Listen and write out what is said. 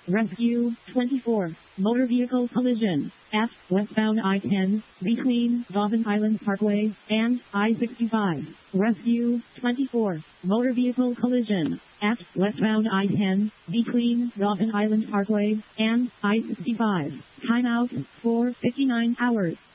Rescue 24. Motor vehicle collision at westbound I-10 between Robben Island Parkway and I-65. Rescue 24. Motor vehicle collision at westbound I-10 between Robben Island Parkway and I-65. Timeout for 59 hours.